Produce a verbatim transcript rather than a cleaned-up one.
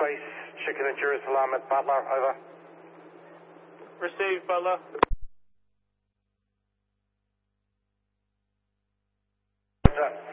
Base, Chicken and Jerusalem at Butler, over. Received, Butler. Roger.